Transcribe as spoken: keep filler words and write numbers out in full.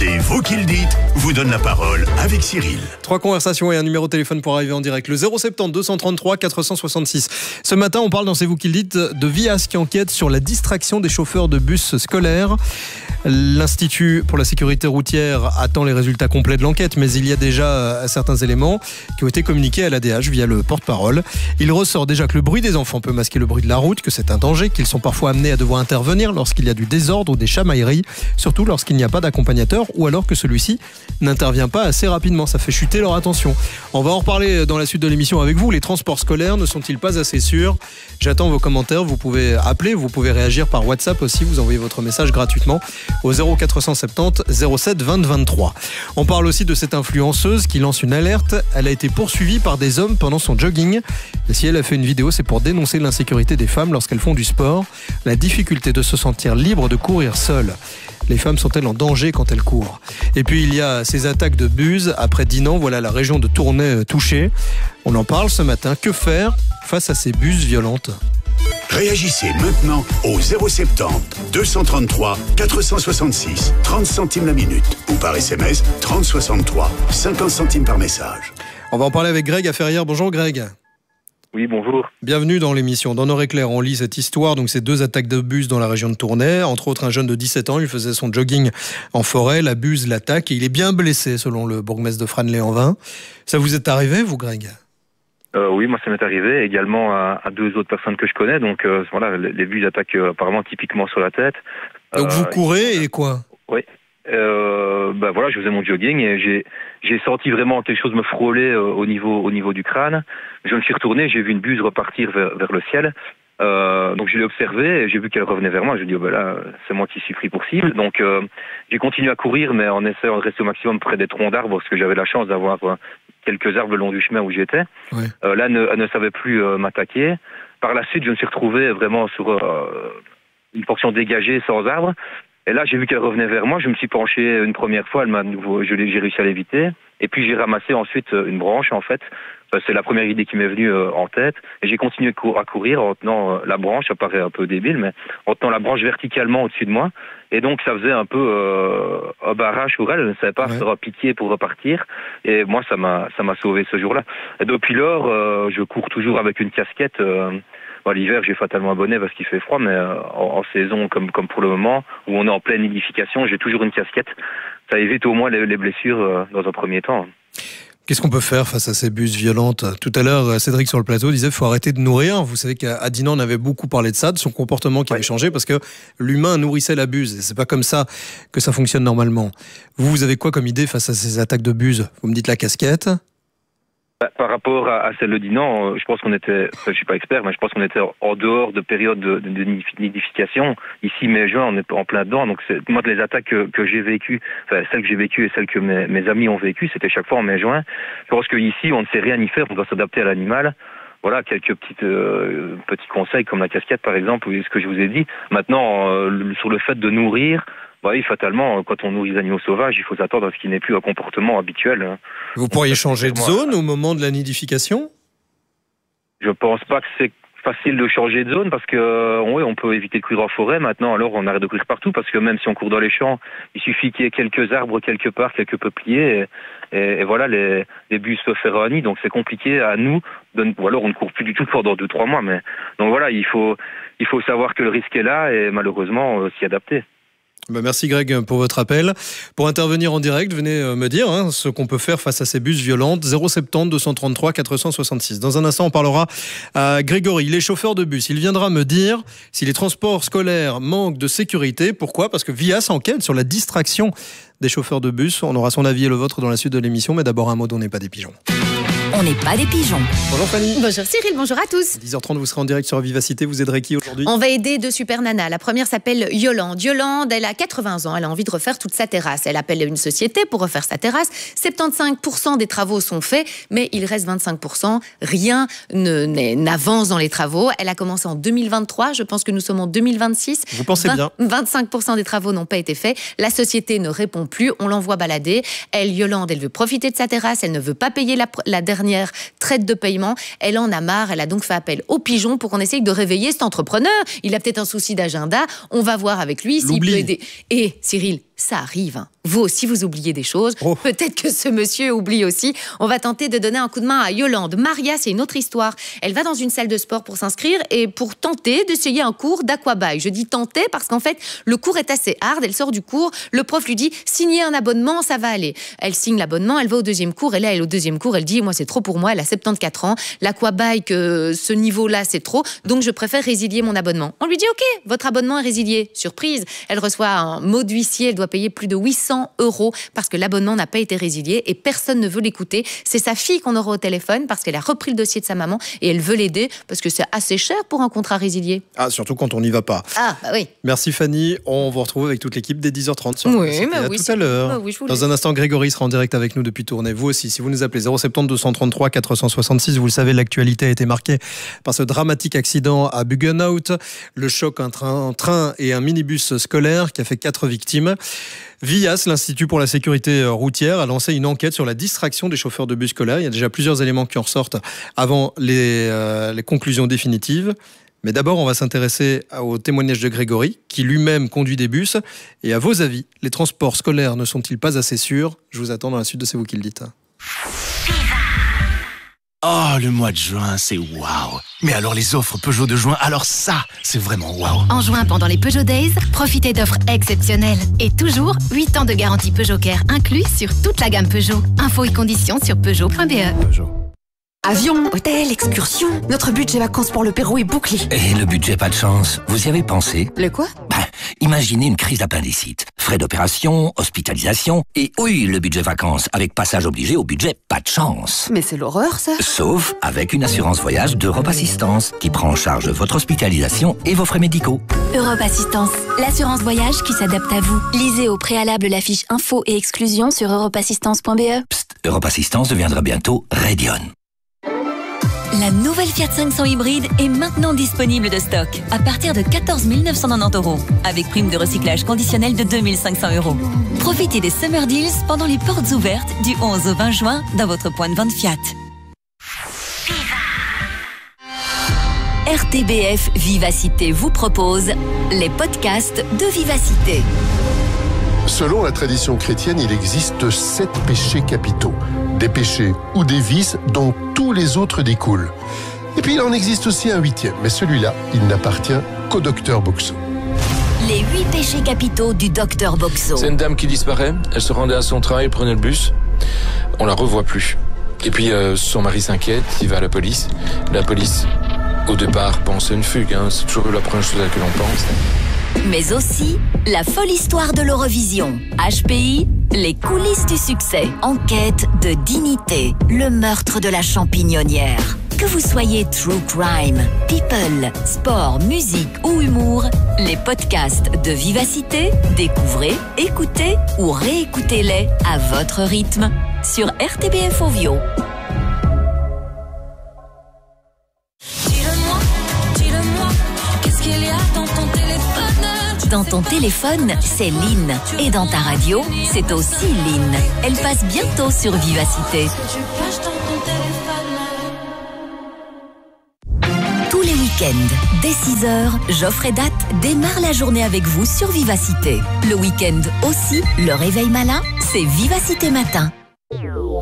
C'est vous qui le dites, vous donne la parole avec Cyril. Trois conversations et un numéro de téléphone pour arriver en direct. Le zéro sept zéro deux cent trente-trois quatre cent soixante-six. Ce matin, on parle dans C'est vous qui le dites de Vias qui enquête sur la distraction des chauffeurs de bus scolaires. L'Institut pour la sécurité routière attend les résultats complets de l'enquête, mais il y a déjà certains éléments qui ont été communiqués à l'A D H via le porte-parole. Il ressort déjà que le bruit des enfants peut masquer le bruit de la route, que c'est un danger, qu'ils sont parfois amenés à devoir intervenir lorsqu'il y a du désordre ou des chamailleries, surtout lorsqu'il n'y a pas d'accompagnateur ou alors que celui-ci n'intervient pas assez rapidement. Ça fait chuter leur attention. On va en reparler dans la suite de l'émission avec vous. Les transports scolaires ne sont-ils pas assez sûrs ? J'attends vos commentaires. Vous pouvez appeler, vous pouvez réagir par WhatsApp aussi. Vous envoyez votre message gratuitement au zéro quatre cent soixante-dix zéro sept vingt vingt-trois. On parle aussi de cette influenceuse qui lance une alerte. Elle a été poursuivie par des hommes pendant son jogging. Et si elle a fait une vidéo, c'est pour dénoncer l'insécurité des femmes lorsqu'elles font du sport, la difficulté de se sentir libre de courir seule. Les femmes sont-elles en danger quand elles courent ? Et puis il y a ces attaques de bus. Après Dinan, voilà la région de Tournai touchée. On en parle ce matin. Que faire face à ces bus violentes ? Réagissez maintenant au zéro sept zéro deux cent trente-trois quatre cent soixante-six, trente centimes la minute ou par S M S trente soixante-trois, cinquante centimes par message. On va en parler avec Greg à Ferrières. Bonjour Greg. Oui, bonjour. Bienvenue dans l'émission. Dans Nord-Éclair, on lit cette histoire. Donc, c'est deux attaques de bus dans la région de Tournai. Entre autres, un jeune de dix-sept ans, il faisait son jogging en forêt. La bus l'attaque et il est bien blessé, selon le bourgmestre de Franelet-en-Vin. Ça vous est arrivé, vous, Greg ? Euh, oui, moi ça m'est arrivé également à, à deux autres personnes que je connais. Donc euh, voilà, les, les bus attaquent euh, apparemment typiquement sur la tête. Donc euh, vous courez et quoi ? Oui. Euh, ben voilà, je faisais mon jogging et j'ai j'ai senti vraiment quelque chose me frôler euh, au niveau au niveau du crâne. Je me suis retourné, j'ai vu une buse repartir vers, vers le ciel. Euh, donc je l'ai observée et j'ai vu qu'elle revenait vers moi. Je me dis oh ben là, c'est moi qui suis pris pour cible. Donc euh, j'ai continué à courir, mais en essayant de rester au maximum près des troncs d'arbres parce que j'avais la chance d'avoir euh, quelques arbres le long du chemin où j'étais. Ouais. Euh, là, elle ne, elle ne savait plus euh, m'attaquer. Par la suite, je me suis retrouvé vraiment sur euh, une portion dégagée sans arbre. Et là, j'ai vu qu'elle revenait vers moi. Je me suis penché une première fois. Elle m'a nouveau, je l'ai, j'ai réussi à l'éviter. Et puis, j'ai ramassé ensuite une branche, en fait. C'est la première idée qui m'est venue euh, en tête. Et j'ai continué à courir en tenant euh, la branche. Ça paraît un peu débile, mais en tenant la branche verticalement au-dessus de moi. Et donc, ça faisait un peu euh, un barrage pour elle. Elle ne savait pas ouais. se repiquer pour repartir. Et moi, ça m'a, ça m'a sauvé ce jour-là. Et depuis lors, euh, je cours toujours avec une casquette. Euh, bon, l'hiver, j'ai fatalement un bonnet parce qu'il fait froid, mais euh, en, en saison, comme, comme pour le moment, où on est en pleine nidification, j'ai toujours une casquette. Ça évite au moins les, les blessures euh, dans un premier temps. Qu'est-ce qu'on peut faire face à ces bus violentes ? Tout à l'heure, Cédric sur le plateau disait qu'il faut arrêter de nourrir. Vous savez qu'à Dinan, on avait beaucoup parlé de ça, de son comportement qui avait changé parce que l'humain nourrissait la buse. Et c'est pas comme ça que ça fonctionne normalement. Vous, vous avez quoi comme idée face à ces attaques de buse ? Vous me dites la casquette ? Par rapport à celle de Dinan, je pense qu'on était, enfin, je suis pas expert, mais je pense qu'on était en dehors de période de, de, de nidification. Ici, mai-juin, on est en plein dedans. Donc, c'est, moi, les attaques que, que j'ai vécues, enfin, celles que j'ai vécues et celles que mes, mes amis ont vécues, c'était chaque fois en mai-juin. Je pense qu'ici, on ne sait rien y faire, on doit s'adapter à l'animal. Voilà, quelques petites, euh, petits conseils comme la casquette, par exemple, ou ce que je vous ai dit. Maintenant, euh, sur le fait de nourrir, oui, fatalement, quand on nourrit les animaux sauvages, il faut s'attendre à ce qui n'est plus un comportement habituel. Vous pourriez changer de zone au moment de la nidification ? Je pense pas que c'est facile de changer de zone parce que oui, on peut éviter de courir en forêt. Maintenant, alors on arrête de courir partout parce que même si on court dans les champs, il suffit qu'il y ait quelques arbres quelque part, quelques peupliers et, et, et voilà, les, les bus peuvent faire un nid. Donc c'est compliqué à nous, de, ou alors on ne court plus du tout pendant deux trois mois. Mais donc voilà, il faut il faut savoir que le risque est là et malheureusement euh, s'y adapter. Bah merci Greg pour votre appel. Pour intervenir en direct, venez me dire hein, ce qu'on peut faire face à ces bus violentes. zéro sept zéro deux cent trente-trois quatre cent soixante-six. Dans un instant, on parlera à Grégory. Il est chauffeur de bus. Il viendra me dire si les transports scolaires manquent de sécurité. Pourquoi ? Parce que Vias enquête sur la distraction des chauffeurs de bus. On aura son avis et le vôtre dans la suite de l'émission. Mais d'abord, un mot d'On n'est pas des pigeons. On n'est pas des pigeons. Bonjour Fanny. Bonjour Cyril, bonjour à tous. dix heures trente, vous serez en direct sur Vivacité. Vous aiderez qui aujourd'hui ? On va aider deux super nanas. La première s'appelle Yolande. Yolande, elle a quatre-vingts ans. Elle a envie de refaire toute sa terrasse. Elle appelle une société pour refaire sa terrasse. soixante-quinze pour cent des travaux sont faits, mais il reste vingt-cinq pour cent. Rien ne, n'avance dans les travaux. Elle a commencé en deux mille vingt-trois. Je pense que nous sommes en deux mille vingt-six. Vous pensez bien. vingt-cinq pour cent des travaux n'ont pas été faits. La société ne répond plus. On l'envoie balader. Elle, Yolande, elle veut profiter de sa terrasse. Elle ne veut pas payer la, la dernière traite de paiement. Elle en a marre. Elle a donc fait appel aux pigeons pour qu'on essaye de réveiller cet entrepreneur. Il a peut-être un souci d'agenda. On va voir avec lui s'il peut aider. Et Cyril, ça arrive. Hein. Vous aussi, vous oubliez des choses. Oh. Peut-être que ce monsieur oublie aussi. On va tenter de donner un coup de main à Yolande. Maria, c'est une autre histoire. Elle va dans une salle de sport pour s'inscrire et pour tenter d'essayer un cours d'aquabike. Je dis tenter parce qu'en fait, le cours est assez hard. Elle sort du cours, le prof lui dit « signez un abonnement, ça va aller ». Elle signe l'abonnement, elle va au deuxième cours et là, elle au deuxième cours, elle dit « moi, c'est trop pour moi, elle a soixante-quatorze ans. L'aquabike, euh, ce niveau-là, c'est trop, donc je préfère résilier mon abonnement ». On lui dit « ok, votre abonnement est résilié ». Surprise, elle reçoit un mot d'huissier, elle doit payer plus de huit cents euros parce que l'abonnement n'a pas été résilié et personne ne veut l'écouter. C'est sa fille qu'on aura au téléphone parce qu'elle a repris le dossier de sa maman et elle veut l'aider parce que c'est assez cher pour un contrat résilié. Ah, surtout quand on n'y va pas. Ah, bah oui. Merci Fanny, on vous retrouve avec toute l'équipe dès dix heures trente sur Oui, C'était mais à oui, tout c'est- à l'heure. bah oui, je voulais. Dans un instant, Grégory sera en direct avec nous depuis Tournai. Vous aussi, si vous nous appelez zéro sept deux deux trente-trois quatre cent soixante-six, vous le savez, l'actualité a été marquée par ce dramatique accident à Buggenhout, le choc entre un train et un minibus scolaire qui a fait quatre victimes. V I A S, l'Institut pour la sécurité routière, a lancé une enquête sur la distraction des chauffeurs de bus scolaires. Il y a déjà plusieurs éléments qui en ressortent avant les, euh, les conclusions définitives. Mais d'abord, on va s'intéresser au témoignage de Grégory, qui lui-même conduit des bus. Et à vos avis, les transports scolaires ne sont-ils pas assez sûrs ? Je vous attends dans la suite de C'est vous qui le dites. Oh, le mois de juin, c'est waouh. Mais alors les offres Peugeot de juin, alors ça, c'est vraiment waouh. En juin, pendant les Peugeot Days, profitez d'offres exceptionnelles. Et toujours, huit ans de garantie Peugeot Care inclus sur toute la gamme Peugeot. Infos et conditions sur peugeot point b e. Peugeot. Avion, hôtel, excursion. Notre budget vacances pour le Pérou est bouclé. Et le budget, pas de chance. Vous y avez pensé? Le quoi? Ben, imaginez une crise d'appendicite. Frais d'opération, hospitalisation, et oui, le budget vacances, avec passage obligé au budget, pas de chance. Mais c'est l'horreur, ça. Sauf avec une assurance voyage d'Europe Assistance, qui prend en charge votre hospitalisation et vos frais médicaux. Europe Assistance, l'assurance voyage qui s'adapte à vous. Lisez au préalable la fiche info et exclusion sur europe assistance point b e. Psst, Europe Assistance deviendra bientôt Radion. La nouvelle Fiat cinq cents hybride est maintenant disponible de stock à partir de quatorze mille neuf cent quatre-vingt-dix euros avec prime de recyclage conditionnelle de deux mille cinq cents euros. Profitez des Summer Deals pendant les portes ouvertes du onze au vingt juin dans votre point de vente Fiat. R T B F Vivacité vous propose les podcasts de Vivacité. Selon la tradition chrétienne, il existe sept péchés capitaux. Des péchés ou des vices dont tous les autres découlent. Et puis il en existe aussi un huitième, mais celui-là, il n'appartient qu'au docteur Boxo. Les huit péchés capitaux du docteur Boxo. C'est une dame qui disparaît, elle se rendait à son travail, prenait le bus, on la revoit plus. Et puis euh, son mari s'inquiète, il va à la police. La police, au départ, pense à une fugue, hein. C'est toujours la première chose à laquelle on pense. Mais aussi la folle histoire de l'Eurovision. H P I, les coulisses du succès. Enquête de dignité, le meurtre de la champignonnière. Que vous soyez true crime, people, sport, musique ou humour, les podcasts de Vivacité, découvrez, écoutez ou réécoutez-les à votre rythme sur R T B F Ovio. Dis-le-moi, dis-le-moi, qu'est-ce qu'il y a dans ton téléphone? Dans ton téléphone, c'est Lynn. Et dans ta radio, c'est aussi Lynn. Elle passe bientôt sur Vivacité. Tous les week-ends, dès six heures, Geoffrey Date démarre la journée avec vous sur Vivacité. Le week-end aussi, le réveil malin, c'est Vivacité Matin.